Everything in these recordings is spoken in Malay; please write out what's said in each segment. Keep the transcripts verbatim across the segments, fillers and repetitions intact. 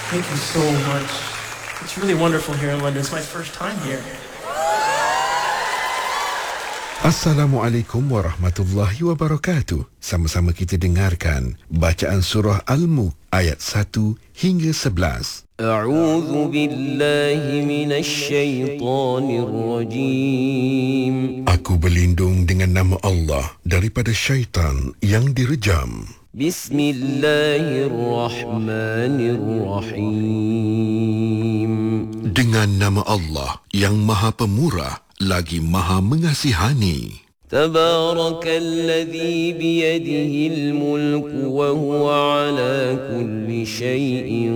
Thank you so much. It's really wonderful here in London. It's my first time here. Assalamualaikum warahmatullahi wabarakatuh. Sama-sama kita dengarkan bacaan surah Al-Mulk ayat satu hingga sebelas. A'udzu billahi minasy syaithanir rajim. Aku berlindung dengan nama Allah daripada syaitan yang direjam. Bismillahirrahmanirrahim. Dengan nama Allah yang Maha Pemurah lagi Maha Mengasihani. Tabarakalladzi biyadihil mulku wa huwa ala kulli syai'in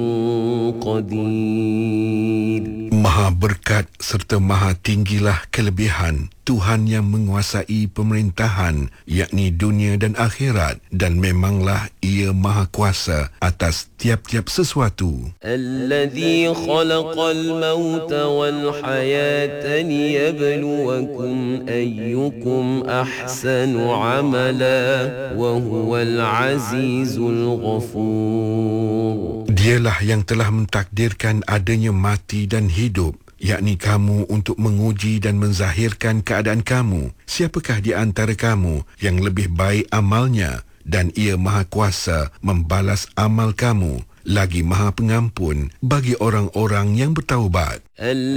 qadir. Maha berkat serta maha tinggilah kelebihan Tuhan yang menguasai pemerintahan, yakni dunia dan akhirat, dan memanglah Ia maha kuasa atas tiap-tiap sesuatu. Alladzi khalaqal mauta wal hayata liyabluwakum ayyukum ahsanu amala wa huwal azizul ghafur. Dialah yang telah mentakdirkan adanya mati dan hidup, yakni kamu untuk menguji dan menzahirkan keadaan kamu. Siapakah di antara kamu yang lebih baik amalnya, dan Ia maha kuasa membalas amal kamu, lagi maha pengampun bagi orang-orang yang bertaubat.